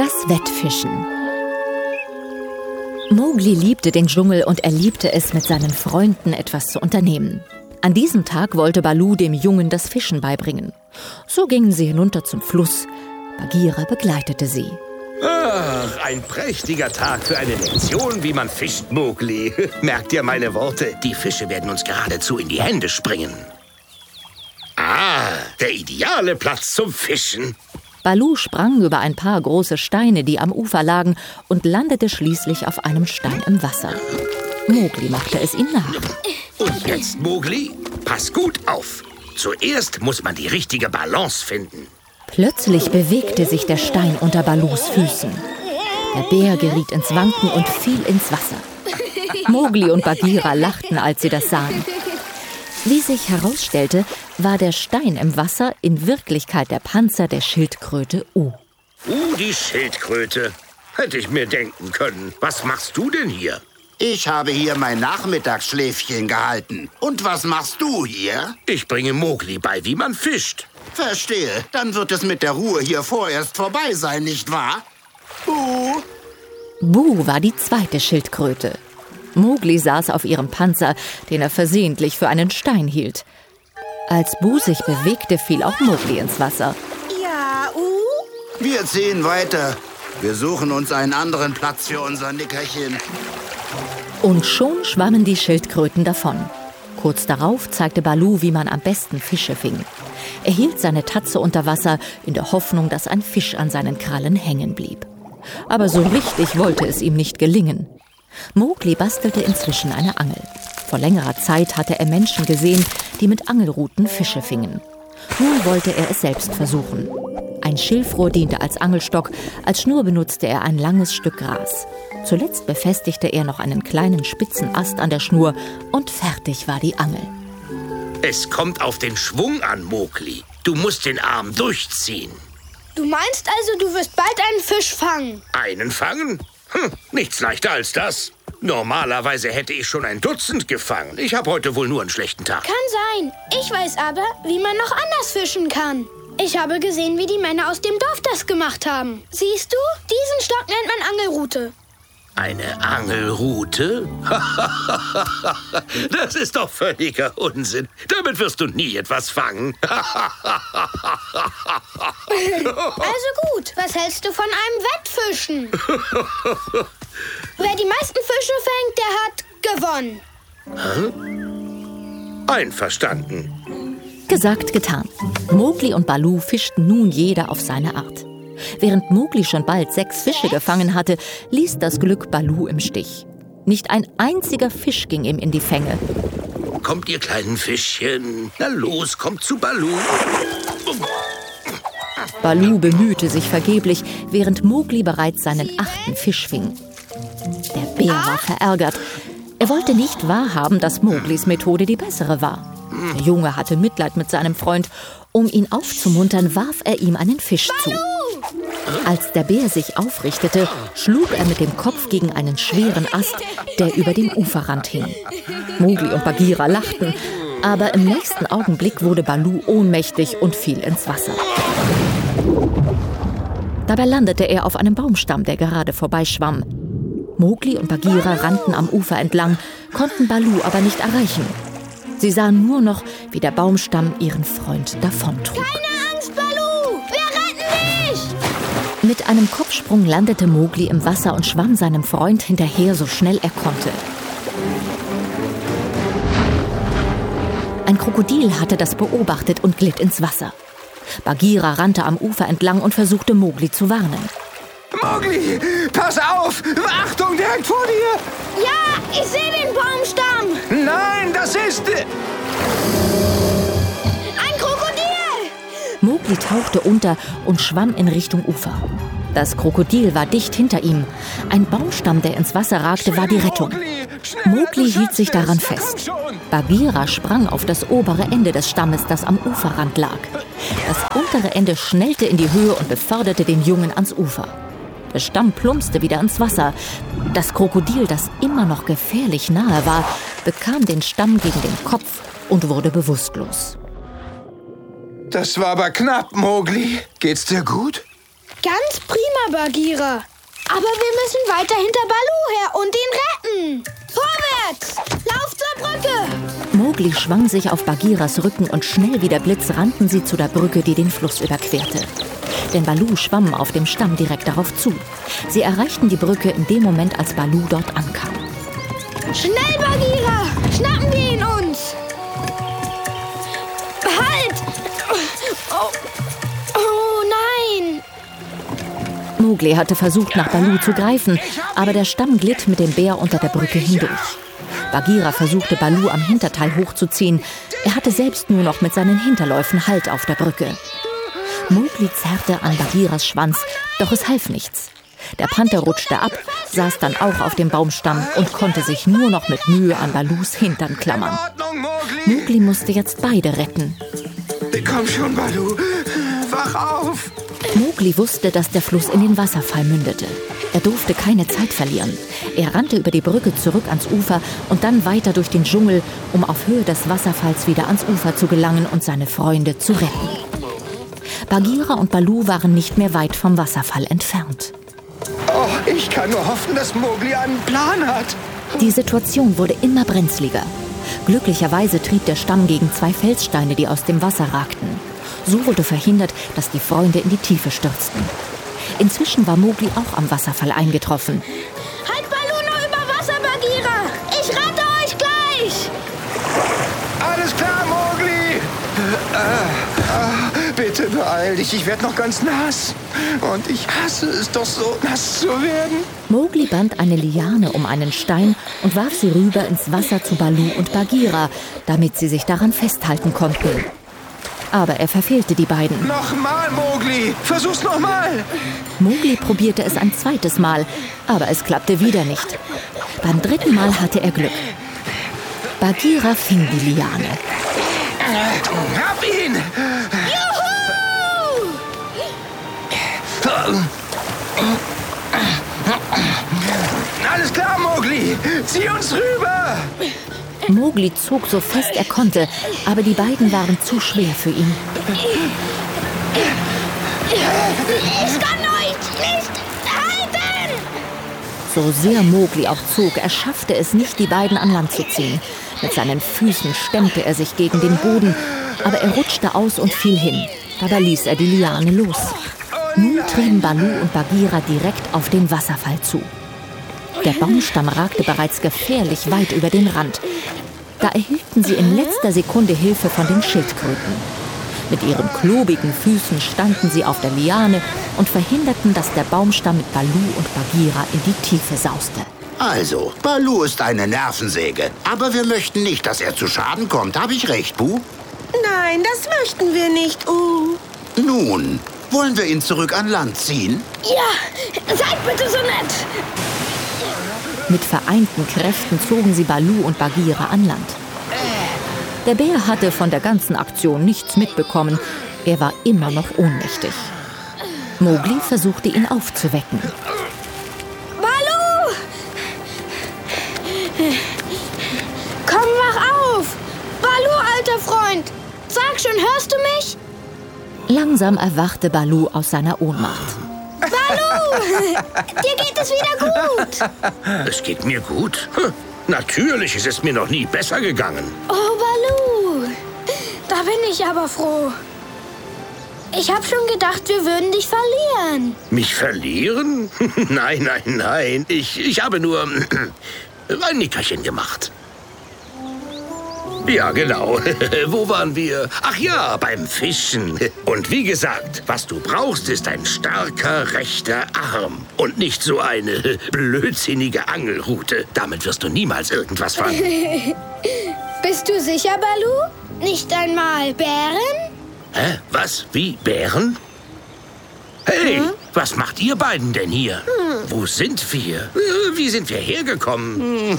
Das Wettfischen. Mowgli liebte den Dschungel und er liebte es, mit seinen Freunden etwas zu unternehmen. An diesem Tag wollte Baloo dem Jungen das Fischen beibringen. So gingen sie hinunter zum Fluss. Bagheera begleitete sie. Ach, ein prächtiger Tag für eine Lektion, wie man fischt, Mowgli. Merkt ihr meine Worte? Die Fische werden uns geradezu in die Hände springen. Ah, der ideale Platz zum Fischen. Baloo sprang über ein paar große Steine, die am Ufer lagen, und landete schließlich auf einem Stein im Wasser. Mowgli machte es ihm nach. Und jetzt, Mowgli, pass gut auf. Zuerst muss man die richtige Balance finden. Plötzlich bewegte sich der Stein unter Baloos Füßen. Der Bär geriet ins Wanken und fiel ins Wasser. Mowgli und Bagheera lachten, als sie das sahen. Wie sich herausstellte, war der Stein im Wasser in Wirklichkeit der Panzer der Schildkröte U. Die Schildkröte. Hätte ich mir denken können. Was machst du denn hier? Ich habe hier mein Nachmittagsschläfchen gehalten. Und was machst du hier? Ich bringe Mowgli bei, wie man fischt. Verstehe. Dann wird es mit der Ruhe hier vorerst vorbei sein, nicht wahr? Buh! Buh war die zweite Schildkröte. Mowgli saß auf ihrem Panzer, den er versehentlich für einen Stein hielt. Als Buh sich bewegte, fiel auch Mowgli ins Wasser. Ja, Wir ziehen weiter. Wir suchen uns einen anderen Platz für unser Nickerchen. Und schon schwammen die Schildkröten davon. Kurz darauf zeigte Baloo, wie man am besten Fische fing. Er hielt seine Tatze unter Wasser, in der Hoffnung, dass ein Fisch an seinen Krallen hängen blieb. Aber so richtig wollte es ihm nicht gelingen. Mowgli bastelte inzwischen eine Angel. Vor längerer Zeit hatte er Menschen gesehen, die mit Angelruten Fische fingen. Nun wollte er es selbst versuchen. Ein Schilfrohr diente als Angelstock, als Schnur benutzte er ein langes Stück Gras. Zuletzt befestigte er noch einen kleinen spitzen Ast an der Schnur und fertig war die Angel. Es kommt auf den Schwung an, Mowgli. Du musst den Arm durchziehen. Du meinst also, du wirst bald einen Fisch fangen? Einen fangen? Nichts leichter als das. Normalerweise hätte ich schon ein Dutzend gefangen. Ich habe heute wohl nur einen schlechten Tag. Kann sein. Ich weiß aber, wie man noch anders fischen kann. Ich habe gesehen, wie die Männer aus dem Dorf das gemacht haben. Siehst du? Diesen Stock nennt man Angelrute. Eine Angelrute? Das ist doch völliger Unsinn. Damit wirst du nie etwas fangen. Also gut, was hältst du von einem Wettfischen? Wer die meisten Fische fängt, der hat gewonnen. Einverstanden. Gesagt, getan. Mowgli und Baloo fischten nun jeder auf seine Art. Während Mowgli schon bald 6 Fische gefangen hatte, ließ das Glück Baloo im Stich. Nicht ein einziger Fisch ging ihm in die Fänge. Kommt, ihr kleinen Fischchen. Na los, kommt zu Baloo. Baloo bemühte sich vergeblich, während Mowgli bereits seinen 8. Fisch fing. Der Bär war verärgert. Er wollte nicht wahrhaben, dass Mowglis Methode die bessere war. Der Junge hatte Mitleid mit seinem Freund. Um ihn aufzumuntern, warf er ihm einen Fisch zu. Als der Bär sich aufrichtete, schlug er mit dem Kopf gegen einen schweren Ast, der über dem Uferrand hing. Mowgli und Bagheera lachten, aber im nächsten Augenblick wurde Baloo ohnmächtig und fiel ins Wasser. Dabei landete er auf einem Baumstamm, der gerade vorbeischwamm. Mowgli und Bagheera rannten am Ufer entlang, konnten Baloo aber nicht erreichen. Sie sahen nur noch, wie der Baumstamm ihren Freund davontrug. Keine Angst, Baloo! Wir retten dich! Mit einem Kopfsprung landete Mowgli im Wasser und schwamm seinem Freund hinterher, so schnell er konnte. Ein Krokodil hatte das beobachtet und glitt ins Wasser. Bagheera rannte am Ufer entlang und versuchte, Mowgli zu warnen. Mowgli, pass auf! Achtung, direkt vor dir! Ja, ich sehe den Baumstamm! Nein, das ist... Ein Krokodil! Mowgli tauchte unter und schwamm in Richtung Ufer. Das Krokodil war dicht hinter ihm. Ein Baumstamm, der ins Wasser ragte, war die Rettung. Mowgli hielt sich daran fest. Bagheera sprang auf das obere Ende des Stammes, das am Uferrand lag. Das untere Ende schnellte in die Höhe und beförderte den Jungen ans Ufer. Der Stamm plumpste wieder ins Wasser. Das Krokodil, das immer noch gefährlich nahe war, bekam den Stamm gegen den Kopf und wurde bewusstlos. Das war aber knapp, Mowgli. Geht's dir gut? Ganz prima, Bagheera. Aber wir müssen weiter hinter Baloo her und ihn retten. Vorwärts! Lauf zur Brücke! Mowgli schwang sich auf Bagheeras Rücken und schnell wie der Blitz rannten sie zu der Brücke, die den Fluss überquerte. Denn Baloo schwamm auf dem Stamm direkt darauf zu. Sie erreichten die Brücke in dem Moment, als Baloo dort ankam. Schnell, Bagheera! Schnappen wir ihn uns! Halt! Oh nein! Mowgli hatte versucht, nach Baloo zu greifen, aber der Stamm glitt mit dem Bär unter der Brücke hindurch. Bagheera versuchte, Baloo am Hinterteil hochzuziehen. Er hatte selbst nur noch mit seinen Hinterläufen Halt auf der Brücke. Mowgli zerrte an Bagheeras Schwanz, doch es half nichts. Der Panther rutschte ab, saß dann auch auf dem Baumstamm und konnte sich nur noch mit Mühe an Baloos Hintern klammern. Mowgli musste jetzt beide retten. Komm schon, Baloo. Wach auf. Mowgli wusste, dass der Fluss in den Wasserfall mündete. Er durfte keine Zeit verlieren. Er rannte über die Brücke zurück ans Ufer und dann weiter durch den Dschungel, um auf Höhe des Wasserfalls wieder ans Ufer zu gelangen und seine Freunde zu retten. Bagheera und Baloo waren nicht mehr weit vom Wasserfall entfernt. Oh, ich kann nur hoffen, dass Mowgli einen Plan hat. Die Situation wurde immer brenzliger. Glücklicherweise trieb der Stamm gegen 2 Felssteine, die aus dem Wasser ragten. So wurde verhindert, dass die Freunde in die Tiefe stürzten. Inzwischen war Mowgli auch am Wasserfall eingetroffen. Halt Baloo noch über Wasser, Bagheera! Ich rette euch gleich! Alles klar, Mowgli. Bitte beeil dich, ich werde noch ganz nass. Und ich hasse es doch so, nass zu werden. Mowgli band eine Liane um einen Stein und warf sie rüber ins Wasser zu Baloo und Bagheera, damit sie sich daran festhalten konnten. Aber er verfehlte die beiden. Nochmal, Mowgli! Versuch's nochmal! Mowgli probierte es ein zweites Mal, aber es klappte wieder nicht. Beim 3. Mal hatte er Glück. Bagheera fing die Liane. Hab ihn! Juhu! Alles klar, Mowgli! Zieh uns rüber! Mowgli zog so fest er konnte, aber die beiden waren zu schwer für ihn. Ich kann euch nicht halten! So sehr Mowgli auch zog, er schaffte es nicht, die beiden an Land zu ziehen. Mit seinen Füßen stemmte er sich gegen den Boden, aber er rutschte aus und fiel hin. Dabei ließ er die Liane los. Nun trieben Baloo und Bagheera direkt auf den Wasserfall zu. Der Baumstamm ragte bereits gefährlich weit über den Rand. Da erhielten sie in letzter Sekunde Hilfe von den Schildkröten. Mit ihren klobigen Füßen standen sie auf der Liane und verhinderten, dass der Baumstamm mit Baloo und Bagheera in die Tiefe sauste. Also, Baloo ist eine Nervensäge. Aber wir möchten nicht, dass er zu Schaden kommt. Habe ich recht, Bu? Nein, das möchten wir nicht, Nun, wollen wir ihn zurück an Land ziehen? Ja, seid bitte so nett! Mit vereinten Kräften zogen sie Baloo und Bagheera an Land. Der Bär hatte von der ganzen Aktion nichts mitbekommen. Er war immer noch ohnmächtig. Mowgli versuchte, ihn aufzuwecken. Baloo! Komm, wach auf! Baloo, alter Freund! Sag schon, hörst du mich? Langsam erwachte Baloo aus seiner Ohnmacht. Baloo! Dir geht es wieder gut! Es geht mir gut. Natürlich ist es mir noch nie besser gegangen. Oh, Baloo! Da bin ich aber froh. Ich habe schon gedacht, wir würden dich verlieren. Mich verlieren? Nein, nein, nein. Ich habe nur ein Nickerchen gemacht. Ja, genau. Wo waren wir? Ach ja, beim Fischen. Und wie gesagt, was du brauchst, ist ein starker rechter Arm. Und nicht so eine blödsinnige Angelrute. Damit wirst du niemals irgendwas fangen. Bist du sicher, Baloo? Nicht einmal Bären? Hä? Was? Wie? Bären? Hey, was macht ihr beiden denn hier? Wo sind wir? Wie sind wir hergekommen?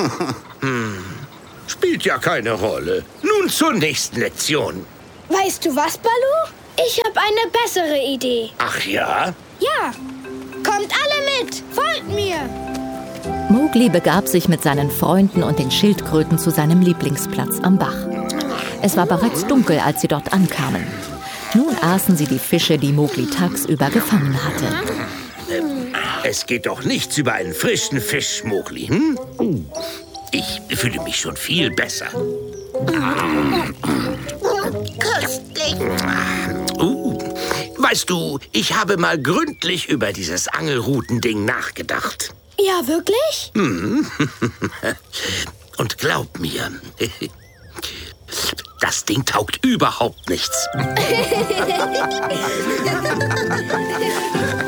Spielt ja keine Rolle. Nun zur nächsten Lektion. Weißt du was, Baloo? Ich habe eine bessere Idee. Ach ja? Ja, kommt alle mit. Folgt mir. Mowgli begab sich mit seinen Freunden und den Schildkröten zu seinem Lieblingsplatz am Bach. Es war bereits dunkel, als sie dort ankamen. Nun aßen sie die Fische, die Mowgli tagsüber gefangen hatte. Es geht doch nichts über einen frischen Fisch, Mowgli. Hm? Ich fühle mich schon viel besser. Köstlich. Weißt du, ich habe mal gründlich über dieses Angelrutending nachgedacht. Ja, wirklich? Und glaub mir, das Ding taugt überhaupt nichts.